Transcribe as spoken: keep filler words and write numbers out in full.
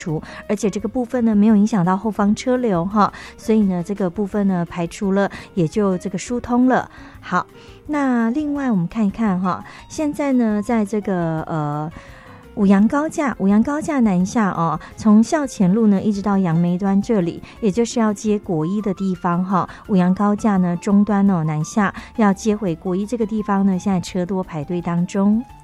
而且这个部分呢没有影响到后方车流哈，所以呢这个部分呢排除了，也就这个疏通了。好，那另外我们看一看哈，现在呢在这个呃五杨高架，五杨高架南下哦，从校前路呢一直到杨梅端这里，也就是要接国一的地方哈。五杨高架呢中端哦南下，要接回国一这个地方呢，现在车多排队当中。